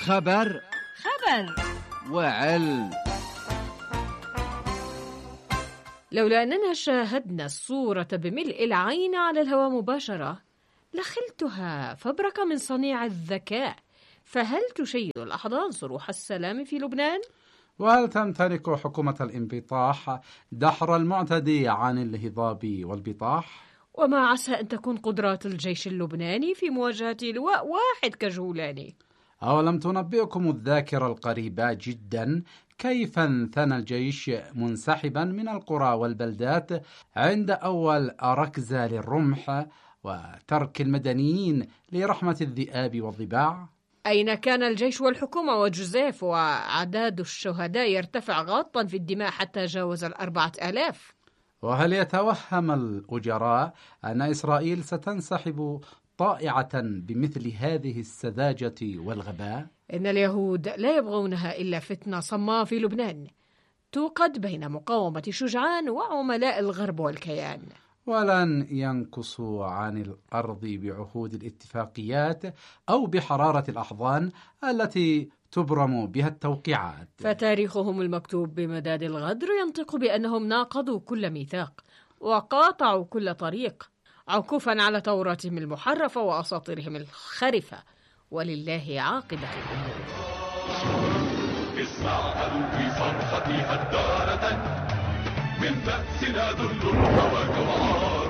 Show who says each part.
Speaker 1: خبر وعلم.
Speaker 2: لولا أننا شاهدنا الصورة بملء العين على الهواء مباشرة لخلتها فبركة من صنيع الذكاء. فهل تشيد الأحضان صروح السلام في لبنان؟
Speaker 3: وهل تمتلك حكومة الانبطاح دحر المعتدي عن الهضاب والبطاح؟
Speaker 2: وما عسى أن تكون قدرات الجيش اللبناني في مواجهة لواء واحد كجولاني؟
Speaker 3: أولم تنبئكم الذاكرة القريبة جدا كيف انثنى الجيش منسحبا من القرى والبلدات عند أول ركزة للرمح وترك المدنيين لرحمة الذئاب والضباع؟
Speaker 2: أين كان الجيش والحكومة وجوزيف وعداد الشهداء يرتفع غاطا في الدماء حتى جاوز 4000؟
Speaker 3: وهل يتوهم الأجراء أن إسرائيل ستنسحب طائعة بمثل هذه السذاجة والغباء؟
Speaker 2: إن اليهود لا يبغونها إلا فتنة صماء في لبنان توقد بين مقاومة شجعان وعملاء الغرب والكيان.
Speaker 3: ولن ينقصوا عن الأرض بعهود الاتفاقيات أو بحرارة الأحضان التي تبرم بها التوقيعات.
Speaker 2: فتاريخهم المكتوب بمداد الغدر ينطق بأنهم ناقضوا كل ميثاق وقاطعوا كل طريق عكوفا على توراتهم المحرفة وأساطيرهم الخرفة، ولله عاقبة الأمور.
Speaker 4: اسمعوا في صرختي هدارة من بأسنا ذل وجوعان.